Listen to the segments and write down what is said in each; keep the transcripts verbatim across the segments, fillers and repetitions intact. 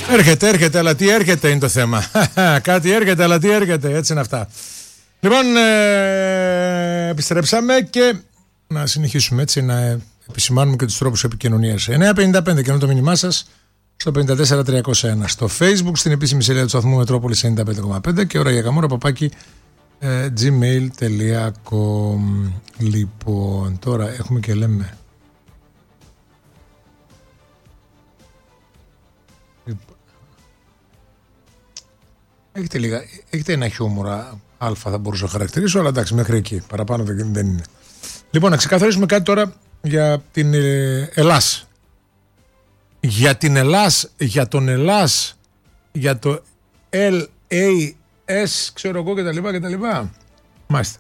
Έρχεται, έρχεται, αλλά τι έρχεται είναι το θέμα. Κάτι έρχεται, αλλά τι έρχεται. Έτσι είναι αυτά. Λοιπόν, ε, επιστρέψαμε και να συνεχίσουμε έτσι να επισημάνουμε και τους τρόπους επικοινωνίας. εννιά πενήντα πέντε και ενώ το μήνυμά σας στο πενήντα τέσσερα τριακόσια ένα. Στο Facebook, στην επίσημη σελίδα του σταθμού Μετρόπολης ενενήντα πέντε κόμμα πέντε και ώρα για καμόρα παπάκι ε, gmail τελεία com. Λοιπόν, τώρα έχουμε και λέμε. Έχετε, λίγα, έχετε ένα χιούμορα α θα μπορούσα να χαρακτηρίσω, αλλά εντάξει, μέχρι εκεί. Παραπάνω δεν, δεν είναι. Λοιπόν, να ξεκαθαρίσουμε κάτι τώρα για την ε, Ελλάς. Για την Ελλάς, για τον Ελλάς, για το L A S, ξέρω εγώ κτλ. κτλ. Μάλιστα.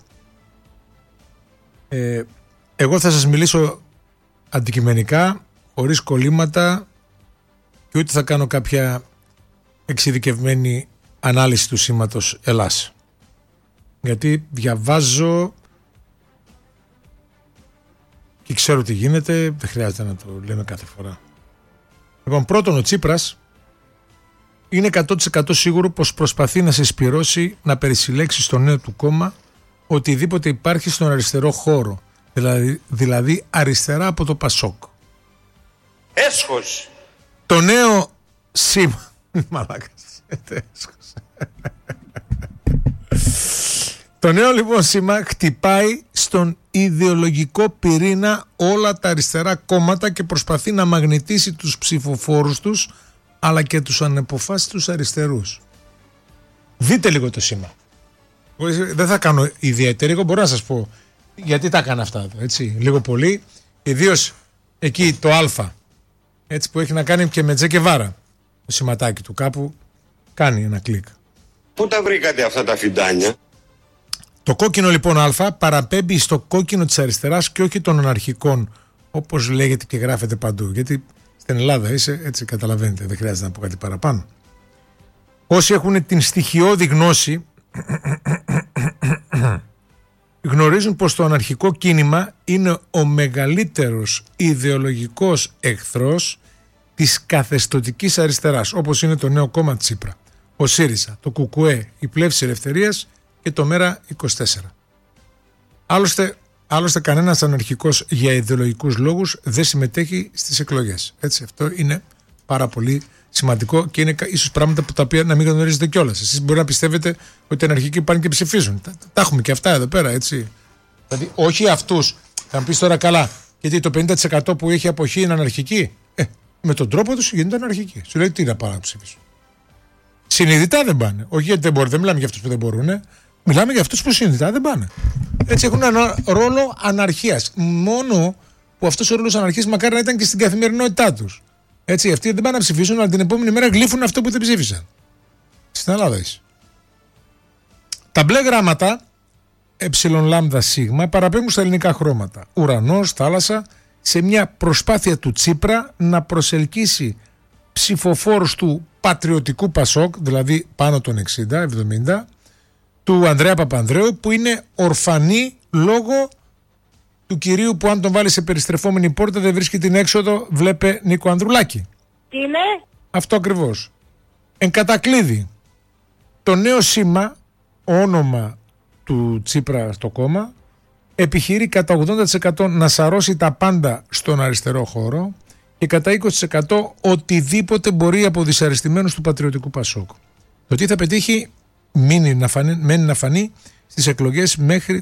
Ε, εγώ θα σας μιλήσω αντικειμενικά, χωρίς κολλήματα και ούτε θα κάνω κάποια εξειδικευμένη ανάλυση του σήματος Ελλάς. Γιατί διαβάζω και ξέρω τι γίνεται, δεν χρειάζεται να το λέμε κάθε φορά. Λοιπόν, πρώτον, ο Τσίπρας είναι εκατό τοις εκατό σίγουρο πως προσπαθεί να συσπυρώσει, να περισυλλέξει στο νέο του κόμμα οτιδήποτε υπάρχει στον αριστερό χώρο, δηλαδή, δηλαδή αριστερά από το Πασόκ. Έσχος. Το νέο σήμα μαλάκας. Το νέο λοιπόν σήμα χτυπάει στον ιδεολογικό πυρήνα όλα τα αριστερά κόμματα και προσπαθεί να μαγνητήσει τους ψηφοφόρους τους αλλά και τους ανεποφάσιστους αριστερούς. Δείτε λίγο το σήμα. Δεν θα κάνω ιδιαίτερη, εγώ μπορώ να σας πω γιατί τα έκανα αυτά, έτσι, λίγο πολύ, ιδίως εκεί το Α, έτσι, που έχει να κάνει και με Τζε Γκεβάρα, το σηματάκι του κάπου κάνει ένα κλικ. Πού τα βρήκατε αυτά τα φιντάνια? Το κόκκινο λοιπόν Α παραπέμπει στο κόκκινο της αριστεράς και όχι των αναρχικών, όπως λέγεται και γράφεται παντού. Γιατί στην Ελλάδα είσαι, έτσι καταλαβαίνετε, δεν χρειάζεται να πω κάτι παραπάνω. Όσοι έχουν την στοιχειώδη γνώση γνωρίζουν πως το αναρχικό κίνημα είναι ο μεγαλύτερος ιδεολογικός εχθρός της καθεστωτικής αριστεράς, όπως είναι το νέο κόμμα Τσίπρα, ο ΣΥΡΙΖΑ, το ΚΚΕ, η Πλεύση Ελευθερίας και το ΜΕΡΑ είκοσι τέσσερα. Άλλωστε, άλλωστε κανένας αναρχικός για ιδεολογικούς λόγους δεν συμμετέχει στις εκλογές. Έτσι, αυτό είναι πάρα πολύ σημαντικό και είναι ίσως πράγματα που τα οποία να μην γνωρίζετε κιόλας. Εσείς μπορεί να πιστεύετε ότι οι αναρχικοί πάνε και ψηφίζουν. Τα, τα έχουμε και αυτά εδώ πέρα, έτσι. Δηλαδή, όχι αυτούς. Θα μου πεις τώρα καλά, γιατί το πενήντα τοις εκατό που έχει αποχή είναι αναρχική. Ε, με τον τρόπο τους γίνεται αναρχική. Σου λέει τι να πάνε να ψηφίσουν. Συνειδητά δεν πάνε. Όχι γιατί δεν μπορούν, δεν μιλάμε για αυτούς που δεν μπορούν. Ε. Μιλάμε για αυτούς που συνειδητά δεν πάνε. Έτσι έχουν ένα ρόλο αναρχίας. Μόνο που αυτός ο ρόλος αναρχίας μακάρι να ήταν και στην καθημερινότητά τους. Έτσι, αυτοί δεν πάνε να ψηφίσουν, αλλά την επόμενη μέρα γλύφουν αυτό που δεν ψήφισαν. Στην Ελλάδα είσαι. Τα μπλε γράμματα, ε λάμδα σίγμα, παραπέμπουν στα ελληνικά χρώματα. Ουρανός, θάλασσα, σε μια προσπάθεια του Τσίπρα να προσελκύσει ψηφοφόρους του πατριωτικού Πασόκ, δηλαδή πάνω των εξήντα εβδομήντα, του Ανδρέα Παπανδρέου, που είναι ορφανή λόγω του κυρίου που αν τον βάλει σε περιστρεφόμενη πόρτα δεν βρίσκει την έξοδο, βλέπε Νίκο Ανδρουλάκη. Τι είναι? Αυτό ακριβώς. Εν κατακλείδη, το νέο σήμα, όνομα του Τσίπρα στο κόμμα, επιχειρεί κατά ογδόντα τοις εκατό να σαρώσει τα πάντα στον αριστερό χώρο και κατά είκοσι τοις εκατό οτιδήποτε μπορεί από δυσαρεστημένους του πατριωτικού Πασόκ. Το τι θα πετύχει μένει να φανεί, μένει να φανεί στις εκλογές μέχρι,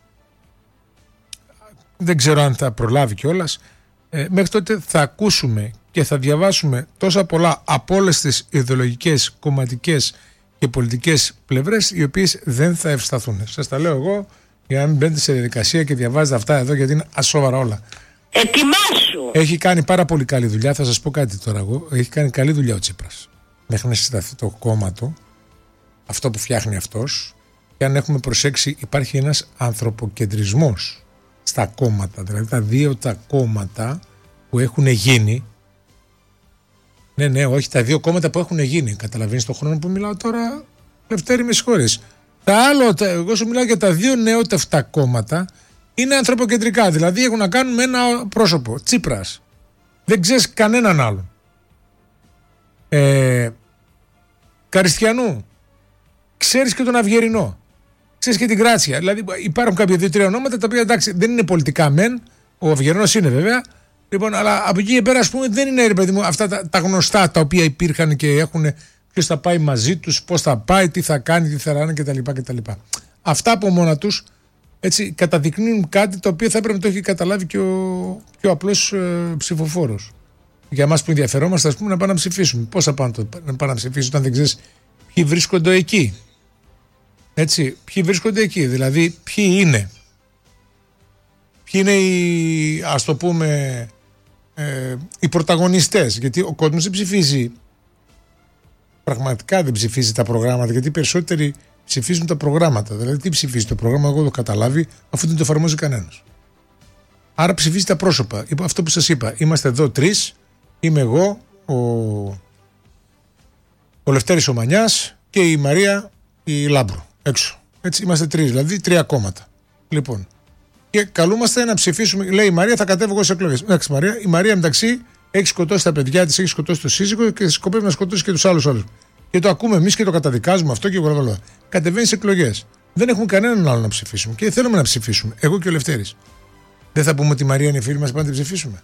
δεν ξέρω αν θα προλάβει κιόλας, ε, μέχρι τότε θα ακούσουμε και θα διαβάσουμε τόσα πολλά από όλες τις ιδεολογικές, κομματικές και πολιτικές πλευρές, οι οποίες δεν θα ευσταθούν. Σας τα λέω εγώ για να μην μπαίνετε σε διαδικασία και διαβάζετε αυτά εδώ, γιατί είναι ασόβαρα όλα. Ετοιμάσου! Έχει κάνει πάρα πολύ καλή δουλειά, θα σας πω κάτι τώρα εγώ. Έχει κάνει καλή δουλειά ο Τσίπρας μέχρι να συσταθεί το κόμμα του, αυτό που φτιάχνει αυτός, και αν έχουμε προσέξει υπάρχει ένας ανθρωποκεντρισμός στα κόμματα, δηλαδή τα δύο τα κόμματα που έχουν γίνει. Ναι, ναι, όχι, τα δύο κόμματα που έχουν γίνει. Καταλαβαίνεις τον χρόνο που μιλάω τώρα, Λευτέρη, με συγχωρείς. Τα άλλο, τα, εγώ σου μιλάω για τα δύο νεότευτα κόμματα, είναι ανθρωποκεντρικά. Δηλαδή έχουν να κάνουν με ένα πρόσωπο, Τσίπρας. Δεν ξέρεις κανέναν άλλον. ε, Καριστιανού, ξέρεις και τον Αυγερινό, ξέρεις και την Γκράτσια. Δηλαδή υπάρχουν κάποια δύο-τρία ονόματα τα οποία εντάξει δεν είναι πολιτικά μεν, ο Αυγερινός είναι βέβαια, λοιπόν, αλλά από εκεί και πέρα ας πούμε δεν είναι ρε παιδί μου αυτά τα, τα γνωστά τα οποία υπήρχαν και έχουν ποιος θα πάει μαζί τους, πώς θα πάει, τι θα κάνει, τι θα ράνε κτλ. κτλ. Αυτά από μόνα τους έτσι καταδεικνύουν κάτι το οποίο θα έπρεπε να το έχει καταλάβει και ο πιο απλός ε, ψηφοφόρος. Για εμάς που ενδιαφερόμαστε, ας πούμε, να πάμε να ψηφίσουμε. Πώς θα πάμε να πάμε να ψηφίσουμε όταν δεν ξέρεις ποιοι βρίσκονται εκεί. Έτσι, ποιοι βρίσκονται εκεί, δηλαδή ποιοι είναι. Ποιοι είναι οι, ας το πούμε, ε, οι πρωταγωνιστές. Γιατί ο κόσμος δεν ψηφίζει, πραγματικά δεν ψηφίζει τα προγράμματα, γιατί οι περισσότεροι ψηφίζουν τα προγράμματα. Δηλαδή, τι ψηφίζει το πρόγραμμα, εγώ το καταλάβει, αφού δεν το εφαρμόζει κανένας. Άρα ψηφίζει τα πρόσωπα. Αυτό που σας είπα, είμαστε εδώ τρεις. Είμαι εγώ, ο, ο Λευτέρης ο Μανιάς και η Μαρία η Λάμπρο έξω. Έτσι είμαστε τρεις, δηλαδή τρία κόμματα. Λοιπόν, και καλούμαστε να ψηφίσουμε. Λέει η Μαρία, θα κατέβω εγώ σε εκλογές. Εντάξει, Μαρία, η Μαρία μεταξύ έχει σκοτώσει τα παιδιά της, έχει σκοτώσει το σύζυγο και σκοπεύει να σκοτώσει και τους άλλους όλους. Και το ακούμε εμείς και το καταδικάζουμε αυτό και εγώ. Κατεβαίνει σε εκλογές. Δεν έχουμε κανέναν άλλο να ψηφίσουμε και θέλουμε να ψηφίσουμε. Εγώ και ο Λευτέρης. Δεν θα πούμε ότι η Μαρία είναι η φίλη μας, πάμε να την ψηφίσουμε.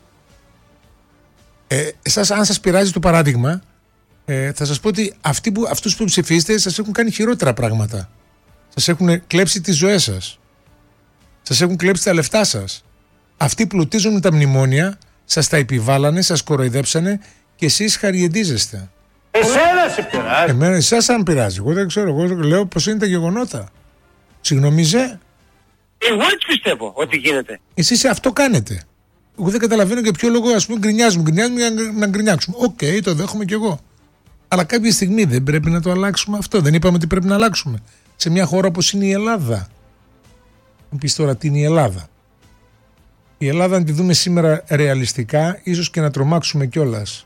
Ε, εσάς, αν σας πειράζει το παράδειγμα, ε, θα σας πω ότι αυτοί που, αυτούς που ψηφίσετε σας έχουν κάνει χειρότερα πράγματα. Σας έχουν κλέψει τις ζωές σας. Σας έχουν κλέψει τα λεφτά σας. Αυτοί πλουτίζουν με τα μνημόνια, σας τα επιβάλανε, σας κοροϊδέψανε και εσείς χαριεντίζεστε. Εσένα σε πειράζει. Εμένα, εσάς αν πειράζει. Εγώ δεν ξέρω. Εγώ λέω πως είναι τα γεγονότα. Συγγνώμη, Ζε. Εγώ έτσι πιστεύω ότι γίνεται. Εσείς αυτό κάνετε. Εγώ δεν καταλαβαίνω για ποιο λόγο ας πούμε γκρινιάζουμε. Γκρινιάζουμε για να γκρινιάξουμε. Οκ, okay, το δέχομαι κι εγώ. Αλλά κάποια στιγμή δεν πρέπει να το αλλάξουμε αυτό. Δεν είπαμε ότι πρέπει να αλλάξουμε. Σε μια χώρα όπως είναι η Ελλάδα. Μου πεις τώρα τι είναι η Ελλάδα. Η Ελλάδα, αν τη δούμε σήμερα ρεαλιστικά, ίσως και να τρομάξουμε κιόλας.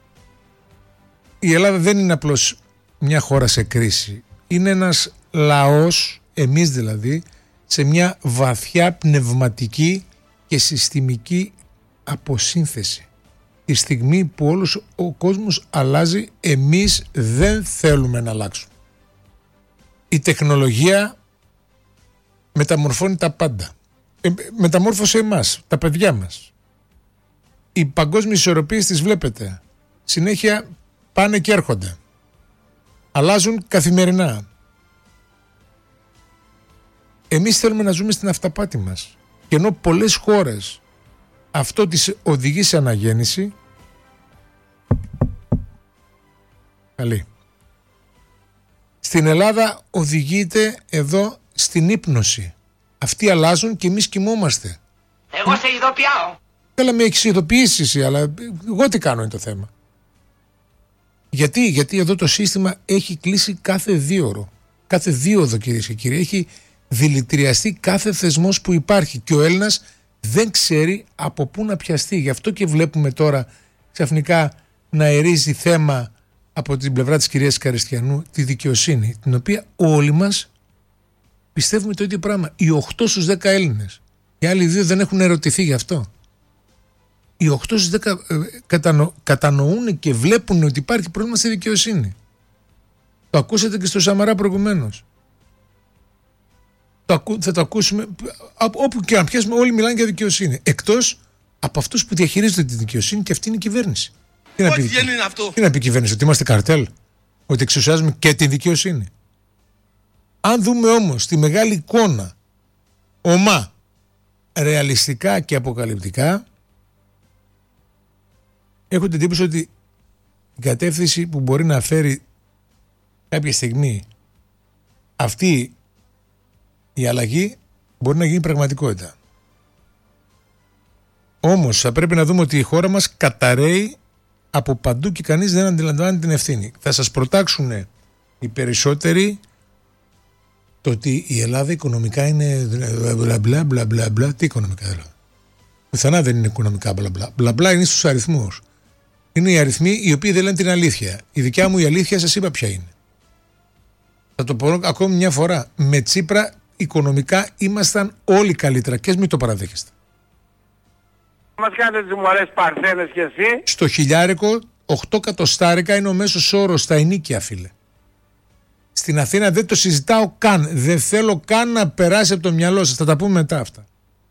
Η Ελλάδα δεν είναι απλώς μια χώρα σε κρίση. Είναι ένας λαός, εμείς δηλαδή, σε μια βαθιά πνευματική και συστημική αποσύνθεση. Τη στιγμή που όλος ο κόσμος αλλάζει, εμείς δεν θέλουμε να αλλάξουμε. Η τεχνολογία μεταμορφώνει τα πάντα. Ε, μεταμόρφωσε εμάς, τα παιδιά μας. Οι παγκόσμιες ισορροπίες τις βλέπετε. Συνέχεια πάνε και έρχονται. Αλλάζουν καθημερινά. Εμείς θέλουμε να ζούμε στην αυταπάτη μας. Και ενώ πολλές χώρες αυτό τις οδηγεί σε αναγέννηση. Καλή. Στην Ελλάδα οδηγείται εδώ στην ύπνωση. Αυτοί αλλάζουν και εμείς κοιμόμαστε. Εγώ σε ειδοποιάω. Καλά, με έχεις ειδοποιήσει εσύ, αλλά εγώ τι κάνω είναι το θέμα. Γιατί, γιατί εδώ το σύστημα έχει κλείσει κάθε δίωρο. Κάθε δίωδο, κυρίες και κύριοι. Έχει δηλητηριαστεί κάθε θεσμός που υπάρχει και ο Έλληνας δεν ξέρει από πού να πιαστεί. Γι' αυτό και βλέπουμε τώρα ξαφνικά να ερίζει θέμα από την πλευρά της κυρίας Καριστιανού τη δικαιοσύνη, την οποία όλοι μας πιστεύουμε το ίδιο πράγμα. Οι οκτώ στους δέκα Έλληνες. Οι άλλοι δύο δεν έχουν ερωτηθεί γι' αυτό. Οι οκτώ στους δέκα ε, κατανο, κατανοούν και βλέπουν ότι υπάρχει πρόβλημα στη δικαιοσύνη. Το ακούσατε και στο Σαμαρά προηγουμένως. Το ακού, θα το ακούσουμε όπου και αν πιάσουμε, όλοι μιλάνε για δικαιοσύνη. Εκτός από αυτούς που διαχειρίζονται τη δικαιοσύνη, και αυτή είναι η κυβέρνηση. Τι να, πει, τι, είναι αυτό. τι να πει η κυβέρνηση, ότι είμαστε καρτέλ, ότι εξουσιάζουμε και τη δικαιοσύνη. Αν δούμε όμως τη μεγάλη εικόνα, ομά, ρεαλιστικά και αποκαλυπτικά, έχω την εντύπωση ότι η κατεύθυνση που μπορεί να φέρει κάποια στιγμή αυτή η αλλαγή μπορεί να γίνει πραγματικότητα. Όμως θα πρέπει να δούμε ότι η χώρα μας καταραίει από παντού και κανείς δεν αντιλαμβάνει την ευθύνη. Θα σας προτάξουν οι περισσότεροι το ότι η Ελλάδα οικονομικά είναι μπλα μπλα μπλα μπλα μπλα. Τι οικονομικά δηλαδή? Πουθενά δεν είναι οικονομικά μπλα μπλα. Μπλα μπλα είναι στους αριθμούς. Είναι οι αριθμοί οι οποίοι δεν λένε την αλήθεια. Η δικιά μου η αλήθεια σας είπα ποια είναι. Θα το πω ακόμη μια φορά. Με Τσίπρα οικονομικά ήμασταν όλοι καλύτερα και ας μην το παραδέχεστε. Μας κάνετε τις μωρές παρθένες κι εσύ. Στο χιλιάρικο οκτώ κατοστάρικα είναι ο μέσος όρος στα ενοίκια, φίλε. Στην Αθήνα δεν το συζητάω καν. Δεν θέλω καν να περάσει από το μυαλό σας. Θα τα πούμε μετά αυτά.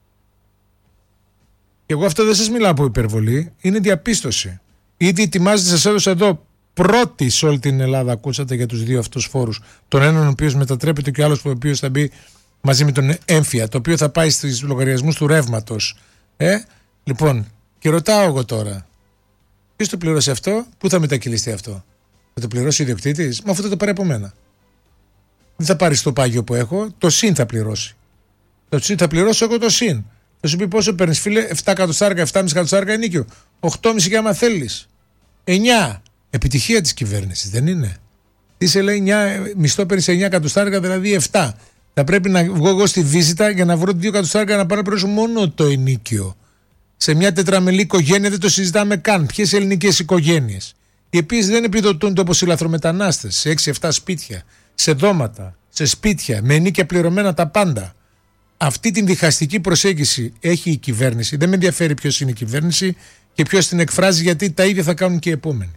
Και εγώ αυτό δεν σας μιλάω από υπερβολή. Είναι διαπίστωση. Ήδη ετοιμάζεται, σας έδωσα εδώ πρώτη σε όλη την Ελλάδα. Ακούσατε για τους δύο αυτούς φόρους. Τον έναν ο οποίος μετατρέπεται και ο άλλος ο οποίος θα μπει μαζί με τον έμφυα. Το οποίο θα πάει στους λογαριασμούς του ρεύματος. Ε? Λοιπόν, και ρωτάω εγώ τώρα. Ποιος το πληρώσει αυτό, πού θα μετακυλιστεί αυτό? Θα το πληρώσει ο ιδιοκτήτης? Μα αυτό θα το πάρει από μένα. Δεν θα πάρει το πάγιο που έχω, το συν θα πληρώσει. Το συν θα πληρώσω εγώ το συν. Θα σου πει πόσο παίρνεις, φίλε, επτά εκατοστάρικα, επτά κόμμα πέντε εκατοστάρικα ενίκιο. οκτώ κόμμα πέντε και άμα θέλεις. εννιά. Επιτυχία της κυβέρνησης, δεν είναι? Τι σε λέει, εννιά, μισθό παίρνεις εννιά εκατοστάρικα, δηλαδή επτά. Θα πρέπει να βγω εγώ στη βίζητα για να βρω δύο εκατοστάρικα να πάρω να πληρώσω μόνο το ενίκιο. Σε μια τετραμελή οικογένεια δεν το συζητάμε καν. Ποιες ελληνικές οικογένειες? Οι οποίες δεν επιδοτούνται όπως οι λαθρομετανάστες, σε έξι εφτά σπίτια, σε δώματα, σε σπίτια, με ενίκια πληρωμένα τα πάντα. Αυτή την διχαστική προσέγγιση έχει η κυβέρνηση. Δεν με ενδιαφέρει ποιος είναι η κυβέρνηση και ποιος την εκφράζει, γιατί τα ίδια θα κάνουν και οι επόμενοι.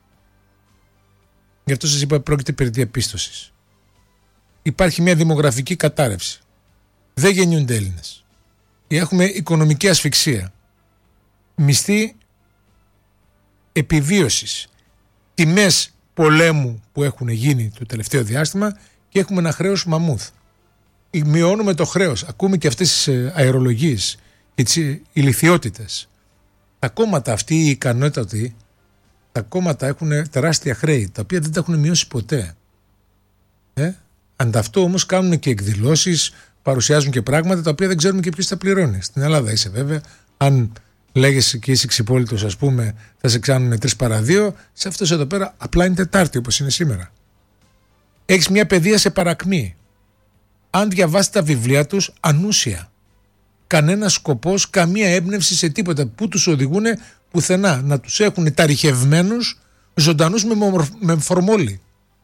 Γι' αυτό σας είπα, πρόκειται περί διαπίστωσης. Υπάρχει μια δημογραφική κατάρρευση. Δεν γεννιούνται Έλληνες. Έχουμε οικονομική ασφυξία. Μισθή επιβίωσης. Τιμές πολέμου που έχουν γίνει το τελευταίο διάστημα και έχουμε ένα χρέος μαμούθ. Μειώνουμε το χρέος. Ακούμε και αυτές τις αερολογίες και τις ηλιθιότητες. Τα κόμματα αυτοί, οι ικανότατοι, τα κόμματα έχουν τεράστια χρέη, τα οποία δεν τα έχουν μειώσει ποτέ. Ε? Ανταυτού όμως κάνουν και εκδηλώσεις, παρουσιάζουν και πράγματα τα οποία δεν ξέρουμε και ποιος τα πληρώνει. Στην Ελλάδα είσαι βέβαια, αν λέγεσαι και είσαι ξυπόλυτος, ας πούμε, θα σε κάνουν τρεις παρά δύο, σε αυτός εδώ πέρα απλά είναι Τετάρτη όπως είναι σήμερα. Έχεις μια παιδεία σε παρακμή. Αν διαβάσεις τα βιβλία τους, ανούσια. Κανένα σκοπός, καμία έμπνευση σε τίποτα που τους οδηγούν πουθενά. Να τους έχουν ταριχευμένους, ζωντανούς με, με φορμόλι.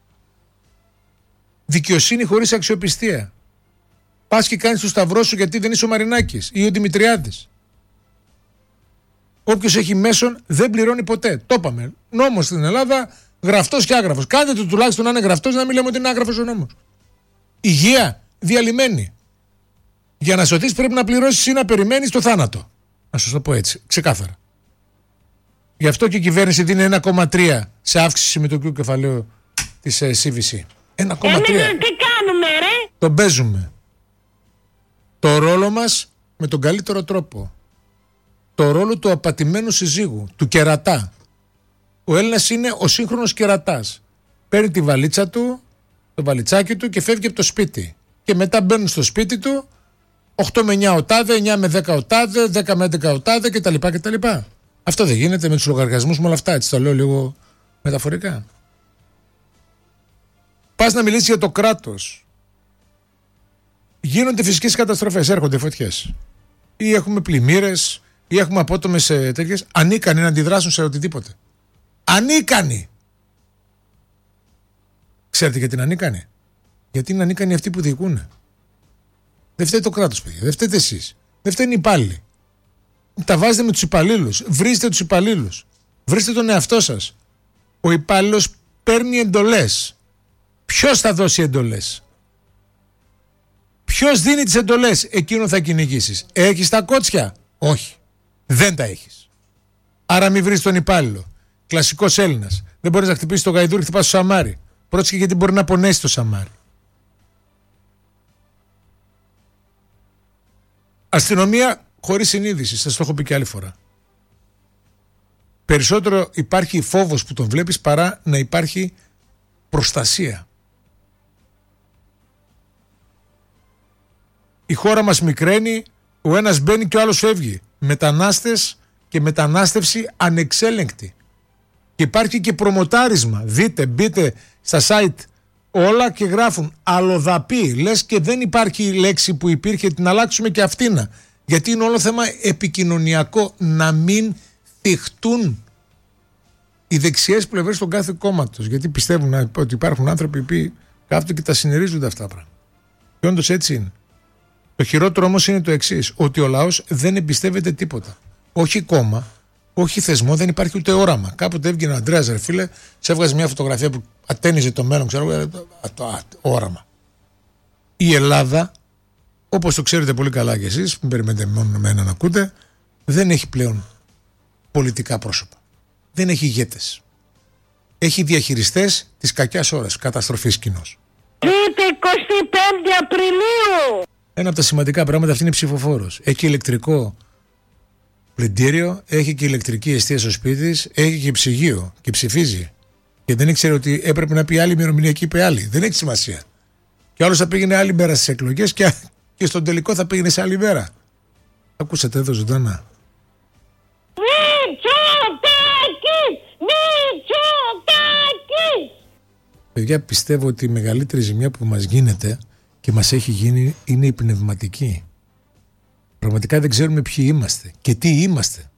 Δικαιοσύνη χωρίς αξιοπιστία. Πας και κάνεις το σταυρό σου γιατί δεν είσαι ο Μαρινάκης ή ο Δημητριάδης. Όποιος έχει μέσον δεν πληρώνει ποτέ. Το είπαμε. Νόμος στην Ελλάδα, γραφτός και άγραφος. Κάντε το τουλάχιστον να είναι γραφτός, να μην λέμε ότι είναι άγραφος ο νόμος. Υγεία διαλυμένη. Για να σωθείς πρέπει να πληρώσεις ή να περιμένεις το θάνατο. Να σου το πω έτσι, ξεκάθαρα. Γι' αυτό και η κυβέρνηση δίνει ένα κόμμα τρία σε αύξηση συμμετοχικού κεφαλαίου της ε, σι βι σι. ένα κόμμα τρία. Εμείς τι κάνουμε, ρε? Τον παίζουμε. Το ρόλο μας με τον καλύτερο τρόπο. Το ρόλο του απατημένου συζύγου, του κερατά. Ο Έλληνας είναι ο σύγχρονος κερατάς. Παίρνει τη βαλίτσα του, το βαλιτσάκι του και φεύγει από το σπίτι. Και μετά μπαίνουν στο σπίτι του οκτώ με εννιά ο τάδε, εννιά με δέκα ο τάδε, δέκα με έντεκα ο τάδε κτλ. κτλ. Αυτό δεν γίνεται με τους λογαριασμούς, με όλα αυτά. Έτσι το λέω λίγο μεταφορικά. Πας να μιλήσεις για το κράτος. Γίνονται φυσικές καταστροφές, έρχονται φωτιές. Ή έχουμε πλημμύρες, ή έχουμε απότομες τέτοιες. Ανίκανοι να αντιδράσουν σε οτιδήποτε. Ανίκανοι! Ξέρετε γιατί είναι ανίκανοι? Γιατί είναι ανίκανοι αυτοί που διοικούν. Δεν φταίει το κράτος, παιδιά. Δεν φταίτε εσείς. Δεν φταίνουν οι υπάλληλοι. Τα βάζετε με τους υπαλλήλους. Βρίζετε τους υπαλλήλους. Βρίστε τον εαυτό σας. Ο υπάλληλος παίρνει εντολές. Ποιος θα δώσει εντολές? Ποιος δίνει τις εντολές? Εκείνο θα κυνηγήσεις. Έχεις τα κότσια? Όχι. Δεν τα έχεις. Άρα μην βρεις τον υπάλληλο. Κλασικός Έλληνας. Δεν μπορείς να χτυπήσεις το γαϊδούρι, χτυπάς στο σαμάρι. Πρόσεχε γιατί μπορεί να πονέσει το σαμάρι. Αστυνομία χωρίς συνείδηση. Σας το έχω πει και άλλη φορά. Περισσότερο υπάρχει φόβος που τον βλέπεις παρά να υπάρχει προστασία. Η χώρα μας μικραίνει, ο ένας μπαίνει και ο άλλος φεύγει. Μετανάστες και μετανάστευση ανεξέλεγκτη. Και υπάρχει και προμοτάρισμα. Δείτε, μπείτε στα site όλα και γράφουν αλλοδαπή. Λες και δεν υπάρχει λέξη που υπήρχε, την αλλάξουμε και αυτήν. Γιατί είναι όλο θέμα επικοινωνιακό. Να μην θυχτούν οι δεξιές πλευρές των κάθε κόμματος. Γιατί πιστεύουν ότι υπάρχουν άνθρωποι που κάθονται και τα συνερίζονται αυτά τα πράγματα. Και όντως έτσι είναι. Το χειρότερο όμως είναι το εξής, ότι ο λαός δεν εμπιστεύεται τίποτα. Όχι κόμμα, Όχι θεσμό, δεν υπάρχει ούτε όραμα. Κάποτε έβγαινε ο Αντρέας, ρε φίλε, σε έβγαζε μια φωτογραφία που ατένιζε το μέλλον, ξέρω εγώ, το όραμα. Η Ελλάδα, όπως το ξέρετε πολύ καλά κι εσείς, μην περιμένετε μόνο με έναν να ακούτε, δεν έχει πλέον πολιτικά πρόσωπα. Δεν έχει ηγέτες. Έχει διαχειριστές της κακιάς ώρας, καταστροφής κοινώς. Πείτε εικοστή πέμπτη Απριλίου. Ένα από τα σημαντικά πράγματα αυτή είναι ψηφοφόρος. Έχει ηλεκτρικό πλυντήριο, έχει και ηλεκτρική εστία στο σπίτι της, έχει και ψυγείο και ψηφίζει. Και δεν ήξερε ότι έπρεπε να πει άλλη ημερομηνία και είπε άλλη. Δεν έχει σημασία. Και άλλος θα πήγαινε άλλη μέρα στις εκλογές και, και στον τελικό θα πήγαινε σε άλλη μέρα. Ακούσατε εδώ ζωντανά. Μητσοτάκης! Μητσοτάκης! Παιδιά, πιστεύω ότι η μεγαλύτερη ζημιά που μας γίνεται και μας έχει γίνει είναι η πνευματική. Πραγματικά δεν ξέρουμε ποιοι είμαστε και τι είμαστε.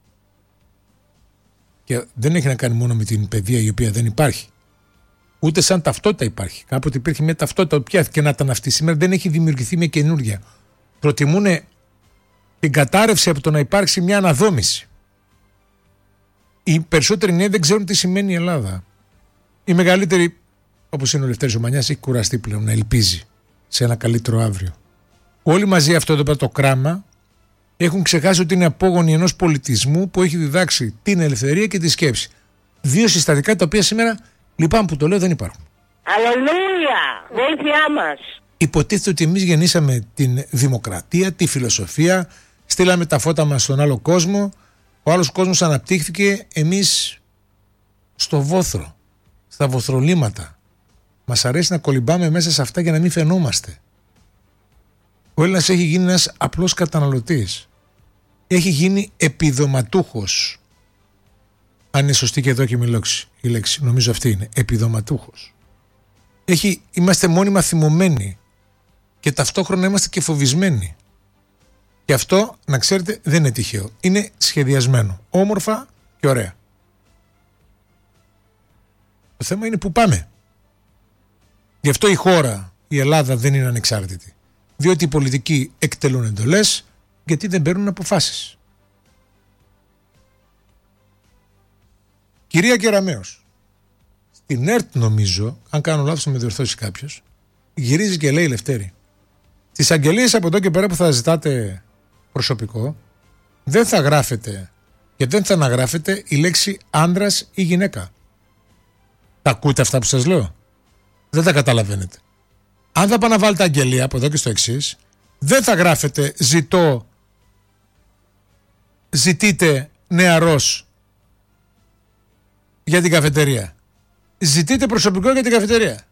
Και δεν έχει να κάνει μόνο με την παιδεία η οποία δεν υπάρχει. Ούτε σαν ταυτότητα υπάρχει. Κάποτε υπήρχε μια ταυτότητα, όποια και να ήταν αυτή. Σήμερα δεν έχει δημιουργηθεί μια καινούρια. Προτιμούν την κατάρρευση από το να υπάρξει μια αναδόμηση. Οι περισσότεροι νέοι δεν ξέρουν τι σημαίνει η Ελλάδα. Η μεγαλύτερη, όπως είναι ο Λευτέρης Ομανιάς, έχει κουραστεί πλέον να ελπίζει σε ένα καλύτερο αύριο. Όλοι μαζί αυτό εδώ πέρα το κράμα έχουν ξεχάσει ότι είναι απόγονοι ενός πολιτισμού που έχει διδάξει την ελευθερία και τη σκέψη. Δύο συστατικά τα οποία σήμερα, λυπάμαι που το λέω, δεν υπάρχουν. Αλληλούια! Βοήθειά μας! Υποτίθεται ότι εμείς γεννήσαμε την δημοκρατία, τη φιλοσοφία, στείλαμε τα φώτα μας στον άλλο κόσμο, ο άλλος κόσμος αναπτύχθηκε, εμείς στο βόθρο, στα βοθρολίματα. Μας αρέσει να κολυμπάμε μέσα σε αυτά για να μην φαινόμαστε. Ο Έλληνας έχει γίνει ένας απλός καταναλωτής. Έχει γίνει επιδοματούχος. Αν είναι σωστή και εδώ και η λέξη, νομίζω αυτή είναι, επιδοματούχος. Έχει, είμαστε μόνιμα θυμωμένοι και ταυτόχρονα είμαστε και φοβισμένοι. Και αυτό, να ξέρετε, δεν είναι τυχαίο. Είναι σχεδιασμένο, όμορφα και ωραία. Το θέμα είναι που πάμε. Γι' αυτό η χώρα, η Ελλάδα, δεν είναι ανεξάρτητη. Διότι οι πολιτικοί εκτελούν εντολές, γιατί δεν παίρνουν αποφάσεις. Κυρία Κεραμέως, στην ΕΡΤ νομίζω, αν κάνω λάθος να με διορθώσει κάποιος, γυρίζει και λέει, Λευτέρη, στις αγγελίες από εδώ και πέρα που θα ζητάτε προσωπικό, δεν θα γράφετε και δεν θα αναγράφετε η λέξη άντρας ή γυναίκα. Τα ακούτε αυτά που σας λέω? Δεν τα καταλαβαίνετε. Αν θα πάνε να βάλετε αγγελία από εδώ και στο εξής, δεν θα γράφετε ζητώ, ζητείτε νεαρός για την καφετερία. Ζητείτε προσωπικό για την καφετερία.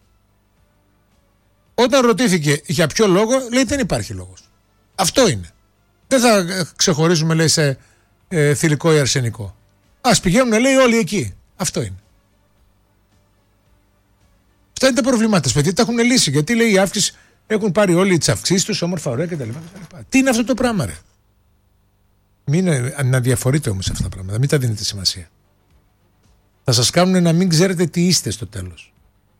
Όταν ρωτήθηκε για ποιο λόγο, λέει δεν υπάρχει λόγος. Αυτό είναι. Δεν θα ξεχωρίζουμε, λέει, σε ε, θηλυκό ή αρσενικό. Ας πηγαίνουν, λέει, όλοι εκεί. Αυτό είναι. Αυτά είναι τα προβλήματα. Παιδιά τα έχουν λύσει. Γιατί, λέει, οι αύξηση έχουν πάρει όλοι τις αυξήσεις τους, όμορφα, ωραία κτλ. Τι είναι αυτό το πράγμα, ρε? Μην να διαφορείτε όμως αυτά τα πράγματα. Μην τα δίνετε σημασία. Θα σας κάνουν να μην ξέρετε τι είστε στο τέλος.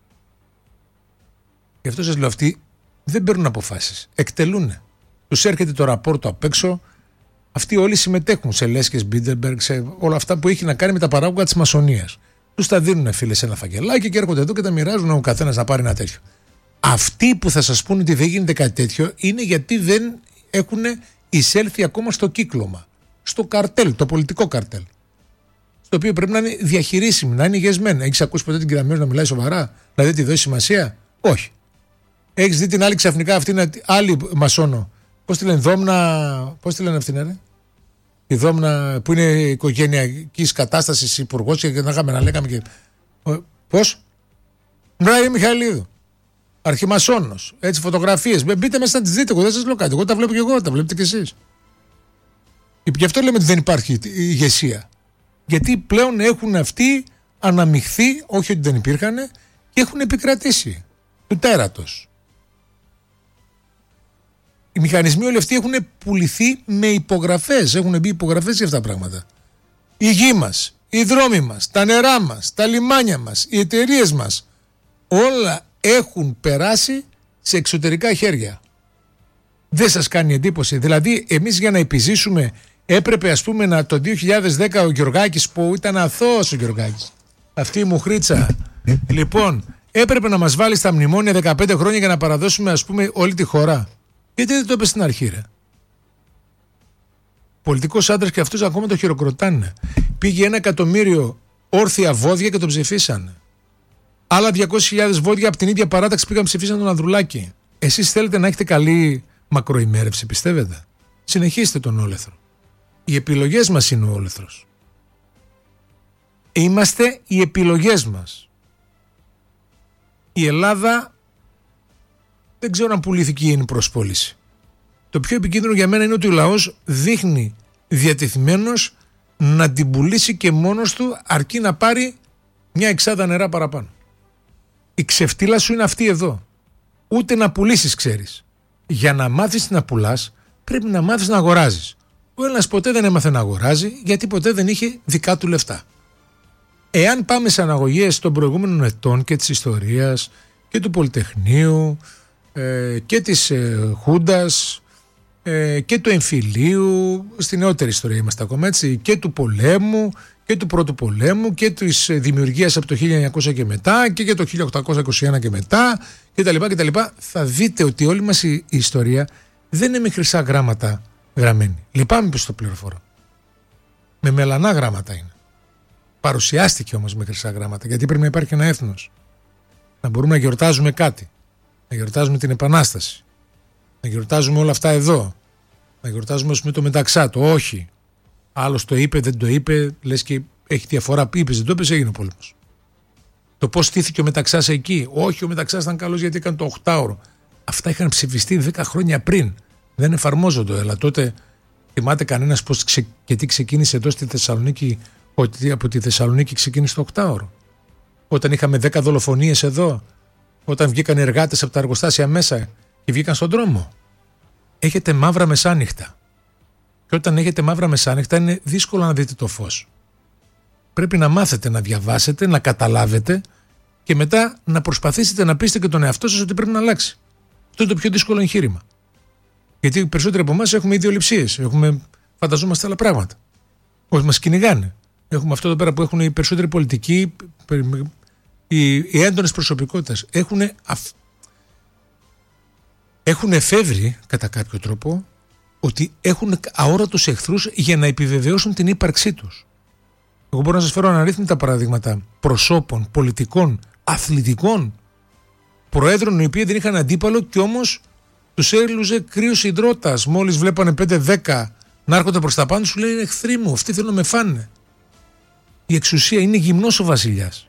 Γι' αυτό σας λέω, αυτοί δεν παίρνουν αποφάσεις. Εκτελούν. Τους έρχεται το ραπόρτο απ' έξω. Αυτοί όλοι συμμετέχουν σε Λέσκες, Μπίντελμπεργκ, σε όλα αυτά που έχει να κάνει με τα παράγωγα της μασονίας. Τους τα δίνουν, φίλε, σε ένα φακελάκι και έρχονται εδώ και τα μοιράζουν ο καθένας να πάρει ένα τέτοιο. Αυτοί που θα σας πούνε ότι δεν γίνεται κάτι τέτοιο είναι γιατί δεν έχουν εισέλθει ακόμα στο κύκλωμα. Στο καρτέλ, το πολιτικό καρτέλ. Στο οποίο πρέπει να είναι διαχειρίσιμοι, να είναι ηγεσμένοι. Έχεις ακούσει ποτέ την Κεραμέως να μιλάει σοβαρά? Δηλαδή τη δώσει σημασία? Όχι. Έχεις δει την άλλη ξαφνικά αυτήν, άλλη μασόνο? Πώς τη λένε, Δόμνα, πώς τη λένε αυτήν, ρε? Η Δόμνα που είναι οικογενειακής κατάστασης υπουργός και να είχαμε να λέγαμε και... Πώς? Μπράβο Μιχαηλίδου. Αρχιμασόνος. Έτσι φωτογραφίες. Μπείτε μέσα να τις δείτε. Εγώ δεν σας λέω κάτι. Εγώ τα βλέπω και εγώ, τα βλέπετε κι εσείς. Γι' αυτό λέμε ότι δεν υπάρχει ηγεσία. Γιατί πλέον έχουν αυτοί αναμειχθεί, όχι ότι δεν υπήρχαν, και έχουν επικρατήσει του τέρατος. Οι μηχανισμοί όλοι αυτοί έχουν πουληθεί με υπογραφές. Έχουν μπει υπογραφές για αυτά τα πράγματα. Η γη μας, οι δρόμοι μας, τα νερά μας, τα λιμάνια μας, οι εταιρείες μας, όλα έχουν περάσει σε εξωτερικά χέρια. Δεν σας κάνει εντύπωση? Δηλαδή εμείς για να επιζήσουμε Έπρεπε, ας πούμε, να, το δύο χιλιάδες δέκα ο Γεωργάκης, που ήταν αθώος ο Γεωργάκης, αυτή η μουχρίτσα, λοιπόν, έπρεπε να μας βάλει στα μνημόνια δεκαπέντε χρόνια για να παραδώσουμε, ας πούμε, όλη τη χώρα. Γιατί δεν το είπε στην αρχή, ρε? Πολιτικός άντρας και αυτούς ακόμα το χειροκροτάνε. Πήγε ένα εκατομμύριο όρθια βόδια και τον ψηφίσανε. Άλλα διακόσιες χιλιάδες βόδια από την ίδια παράταξη πήγαν ψηφίσαν τον Ανδρουλάκη. Εσείς θέλετε να έχετε καλή μακροημέρευση, πιστεύετε? Συνεχίστε τον όλεθρο. Οι επιλογές μας είναι ο όλεθρος. Είμαστε οι επιλογές μας. Η Ελλάδα δεν ξέρω αν πουλήθηκε ή είναι προς πώληση. Το πιο επικίνδυνο για μένα είναι ότι ο λαός δείχνει διατεθειμένος να την πουλήσει και μόνος του, αρκεί να πάρει μια εξάδα νερά παραπάνω. Η ξεφτύλα σου είναι αυτή εδώ. Ούτε να πουλήσεις ξέρεις. Για να μάθεις να πουλάς πρέπει να μάθεις να αγοράζεις. Ο Έλληνας ποτέ δεν έμαθε να αγοράζει γιατί ποτέ δεν είχε δικά του λεφτά. Εάν πάμε σε αναγωγές των προηγούμενων ετών και της ιστορίας και του Πολυτεχνείου ε, και της ε, Χούντας ε, και του εμφυλίου, στη νεότερη ιστορία είμαστε ακόμα έτσι, και του πολέμου και του πρώτου πολέμου και της δημιουργίας από το χίλια εννιακόσια και μετά και για το χίλια οκτακόσια είκοσι ένα και μετά και τα λοιπά και τα λοιπά, θα δείτε ότι όλη μας η, η ιστορία δεν είναι με χρυσά γράμματα γραμμένη. Λυπάμαι που στο πληροφορώ. Με μελανά γράμματα είναι. Παρουσιάστηκε όμως με χρυσά γράμματα, γιατί πρέπει να υπάρχει ένα έθνος. Να μπορούμε να γιορτάζουμε κάτι. Να γιορτάζουμε την Επανάσταση. Να γιορτάζουμε όλα αυτά εδώ. Να γιορτάζουμε με το μεταξάτο. Όχι. Άλλος το είπε, δεν το είπε, λες και έχει διαφορά. Είπες, δεν το είπες, έγινε ο πόλεμος. Το πώς στήθηκε ο Μεταξάς εκεί. Όχι, ο Μεταξάς ήταν καλός γιατί έκανε το οκτάωρο. Αυτά είχαν ψηφιστεί δέκα χρόνια πριν. Δεν εφαρμόζονται. Αλλά τότε θυμάται κανένας πώς ξε... και τι ξεκίνησε εδώ στη Θεσσαλονίκη, ότι από τη Θεσσαλονίκη ξεκίνησε το οκτάωρο. Όταν είχαμε δέκα δολοφονίες εδώ, όταν βγήκαν οι εργάτες από τα εργοστάσια μέσα και βγήκαν στον δρόμο. Έχετε μαύρα μεσάνυχτα. Και όταν έχετε μαύρα μεσάνυχτα είναι δύσκολο να δείτε το φως. Πρέπει να μάθετε να διαβάσετε, να καταλάβετε και μετά να προσπαθήσετε να πείσετε και τον εαυτό σας ότι πρέπει να αλλάξει. Αυτό είναι το πιο δύσκολο εγχείρημα. Γιατί οι περισσότεροι από εμάς έχουμε ιδεολειψίες, έχουμε, φανταζόμαστε άλλα πράγματα. Όχι, μας κυνηγάνε. Έχουμε αυτό εδώ πέρα που έχουν οι περισσότεροι πολιτικοί, οι, οι έντονες προσωπικότητες. Έχουν, αφ... έχουν εφεύρει κατά κάποιο τρόπο ότι έχουν αόρατους εχθρούς για να επιβεβαιώσουν την ύπαρξή τους. Εγώ μπορώ να σας φέρω αναρρύθμιτα παραδείγματα προσώπων, πολιτικών, αθλητικών, προέδρων οι οποίοι δεν είχαν αντίπαλο και όμως τους έλουζε κρύος υδρότας. Μόλις βλέπανε πέντε δέκα να έρχονται προς τα πάνω, σου λέει εχθροί μου, αυτοί θέλουν να με φάνε. Η εξουσία είναι γυμνός ο βασιλιάς.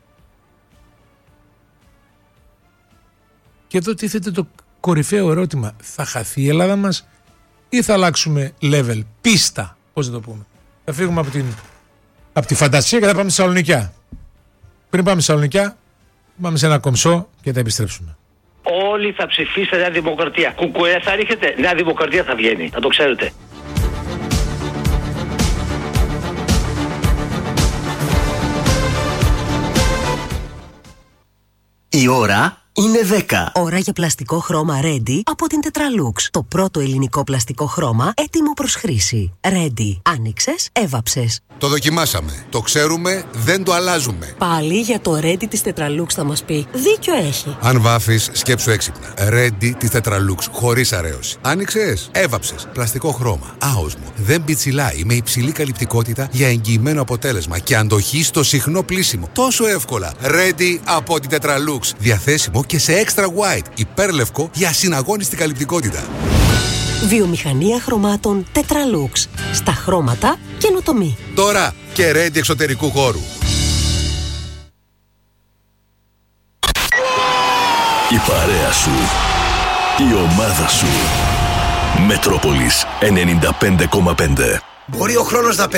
Και εδώ τίθεται το κορυφαίο ερώτημα. Θα χαθεί η Ελλάδα μας ή θα αλλάξουμε level, πίστα, πώς να το πούμε. Θα φύγουμε από, την, από τη φαντασία και θα πάμε στη Σαλονικιά. Πριν πάμε στη Σαλονικιά, πάμε σε ένα κομψό και θα επιστρέψουμε. Όλοι θα ψηφίσετε Νέα Δημοκρατία. Κουκουέ θα ρίχνετε, Νέα Δημοκρατία θα βγαίνει. Να το ξέρετε. Η ώρα είναι δέκα. Ώρα για πλαστικό χρώμα Ready από την Tetralux. Το πρώτο ελληνικό πλαστικό χρώμα έτοιμο προς χρήση. Ready. Άνοιξες, έβαψες. Το δοκιμάσαμε. Το ξέρουμε, δεν το αλλάζουμε. Πάλι για το Ready της Tetralux θα μας πει. Δίκιο έχει. Αν βάφεις, σκέψου έξυπνα. Ready της Tetralux, χωρίς αρέωση. Άνοιξες, έβαψες. Πλαστικό χρώμα. Άοσμο. Δεν πιτσιλάει. Με υψηλή καλυπτικότητα για εγγυημένο αποτέλεσμα και αντοχή στο συχνό πλύσιμο. Τόσο εύκολα. Ready από την Tetralux. Διαθέσιμο και σε extra white. Υπέρλευκο για ασυναγώνιστη καλυπτικότητα. Βιομηχανία χρωμάτων Tetralux. Στα χρώματα καινοτομή. Τώρα και Ready εξωτερικού χώρου. Η παρέα σου. Η ομάδα σου. Μετρόπολης ενενήντα πέντε κόμμα πέντε. Μπορεί ο χρόνος να